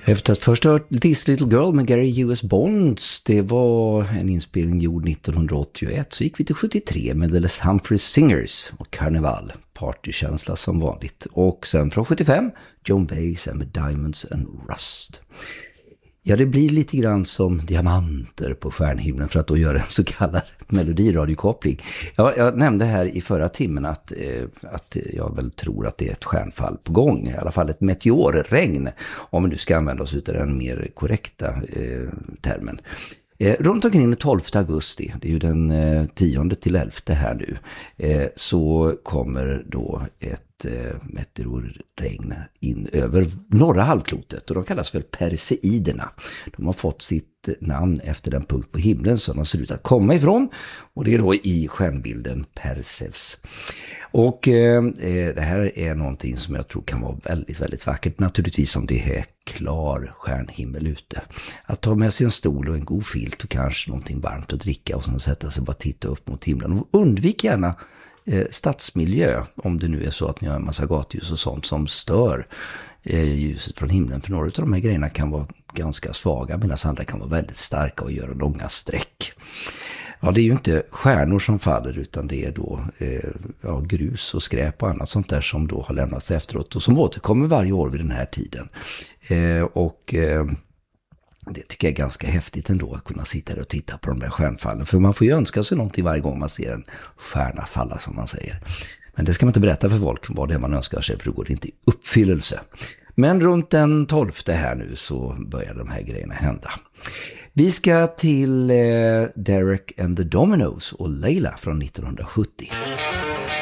Efter att först ha hört This Little Girl med Gary U.S. Bonds, det var en inspelning gjord 1981, så gick vi till 73 med The Les Humphreys Singers och Carnival, partykänsla som vanligt. Och sen från 75, Joan Baez med Diamonds and Rust. Ja, det blir lite grann som diamanter på stjärnhimlen för att då göra en så kallad melodiradiokoppling. Jag nämnde här i förra timmen att jag väl tror att det är ett stjärnfall på gång. I alla fall ett meteorregn, om vi nu ska använda oss av den mer korrekta termen. Runt omkring den 12 augusti, det är ju den 10 till 11 här nu, så kommer då ett meteorregn in över norra halvklotet, och de kallas väl Perseiderna. De har fått sitt namn efter den punkt på himlen som de ser ut att komma ifrån, och det är då i stjärnbilden Perseus. Och det här är någonting som jag tror kan vara väldigt, väldigt vackert, naturligtvis om det är klar stjärnhimmel ute. Att ta med sig en stol och en god filt och kanske någonting varmt att dricka och sen sätta sig och bara titta upp mot himlen. Och undvik gärna stadsmiljö, om det nu är så att ni har en massa gatljus och sånt som stör ljuset från himlen, för några av de här grejerna kan vara ganska svaga medan andra kan vara väldigt starka och göra långa streck. Ja, det är ju inte stjärnor som faller, utan det är då grus och skräp och annat sånt där som då har lämnats efteråt och som återkommer varje år vid den här tiden. Det tycker jag är ganska häftigt ändå att kunna sitta där och titta på de där stjärnfallen. För man får ju önska sig någonting varje gång man ser en stjärna falla, som man säger. Men det ska man inte berätta för folk vad det är man önskar sig, för då går det inte i uppfyllelse. Men runt den 12 här nu så börjar de här grejerna hända. Vi ska till Derek and the Dominos och Layla från 1970.